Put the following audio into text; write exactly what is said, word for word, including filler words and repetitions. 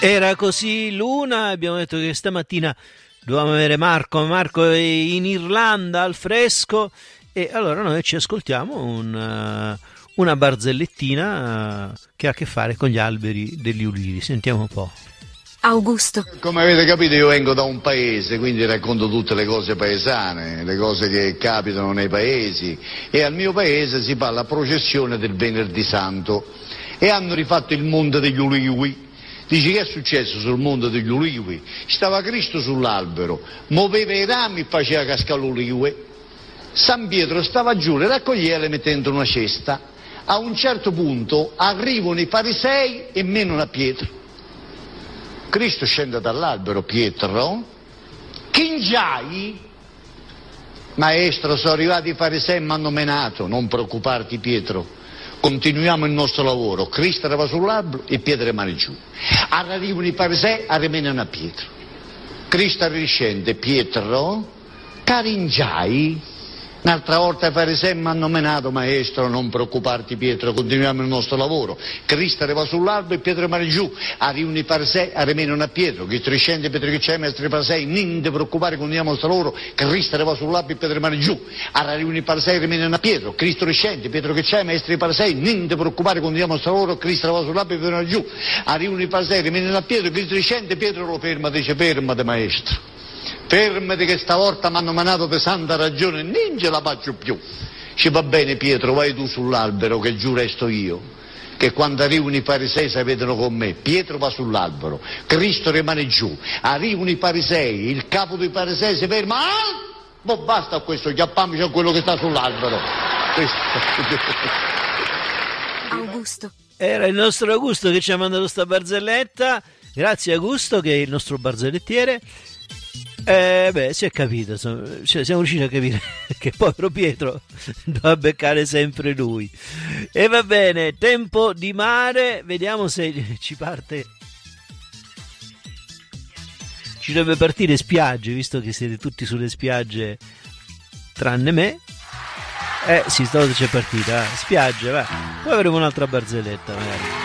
Era così l'una, abbiamo detto che stamattina dovevamo avere Marco, Marco è in Irlanda al fresco e allora noi ci ascoltiamo un, una barzellettina che ha a che fare con gli alberi degli ulivi. Sentiamo un po'. Augusto. Come avete capito io vengo da un paese, quindi racconto tutte le cose paesane, le cose che capitano nei paesi, e al mio paese si fa la processione del Venerdì Santo e hanno rifatto il Monte degli Ulivi. Dici che è successo sul Monte degli Ulivi? Stava Cristo sull'albero, muoveva i rami e faceva cascare l'ulive. San Pietro stava giù, le raccoglieva mettendo in una cesta. A un certo punto arrivano i farisei e menano a Pietro. Cristo scende dall'albero, Pietro, Chingiai, maestro, sono arrivati i farisei e mi hanno menato, non preoccuparti Pietro, continuiamo il nostro lavoro. Cristo era sull'albero e Pietro rimane giù. Arrivano i farisei e rimenano a Pietro. Cristo riscende, Pietro, Caringiai. Un'altra volta i farisei mi hanno menato, maestro, non preoccuparti Pietro, continuiamo il nostro lavoro. Cristo arriva sull'albero e Pietro rimane giù. Arrivano i farisei, rimangono a Pietro. Cristo riscende, Pietro che c'è, maestro i farisei, niente preoccupare, continuiamo il nostro lavoro. Cristo arriva sull'albero e Pietro rimane giù. Arrivano i farisei, rimangono a Pietro. Cristo riscende, Pietro che c'è, maestro i farisei, niente preoccupare, continuiamo il nostro lavoro. Cristo arriva sull'albero e Pietro rimane giù. Arrivano i farisei, rimangono a Pietro. Cristo riscende, Pietro lo ferma, dice fermate maestro. Fermati che stavolta mi hanno manato per santa ragione, non ce la faccio più. Dice va bene Pietro, vai tu sull'albero che giù resto io, che quando arrivano i farisei si vedono con me. Pietro va sull'albero, Cristo rimane giù, arrivano i farisei, il capo dei farisei si ferma, ah! Ma basta questo, chiappiamoci a quello che sta sull'albero. Augusto. Era il nostro Augusto che ci ha mandato sta barzelletta, grazie Augusto che è il nostro barzellettiere. Eh beh, si è capito, insomma, cioè, siamo riusciti a capire che povero Pietro doveva beccare sempre lui. E va bene, tempo di mare, vediamo se ci parte, ci dovrebbe partire spiagge, visto che siete tutti sulle spiagge tranne me. Eh sì, stavolta c'è partita, spiagge, va. Poi avremo un'altra barzelletta magari.